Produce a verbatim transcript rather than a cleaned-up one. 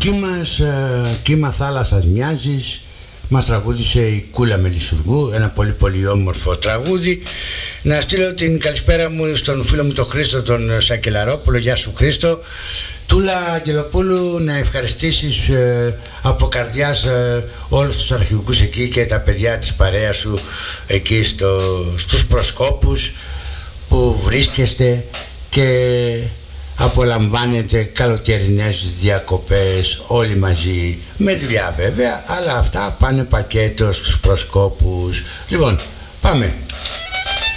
δική μας ε, κύμα θάλασσας μοιάζεις μας τραγούδισε η Κούλα Μελισσουργού, ένα πολύ πολύ όμορφο τραγούδι. Να στείλω την καλησπέρα μου στον φίλο μου τον Χρήστο τον Σακελαρόπουλο. Γεια σου Χρήστο. Τούλα Αγγελοπούλου, να ευχαριστήσεις ε, από καρδιάς ε, όλους τους αρχηγούς εκεί και τα παιδιά της παρέας σου εκεί στο, στους προσκόπους που βρίσκεστε και απολαμβάνετε καλοκαιρινές διακοπές όλοι μαζί, με δουλειά βέβαια, αλλά αυτά πάνε πακέτο στους προσκόπους. Λοιπόν, πάμε.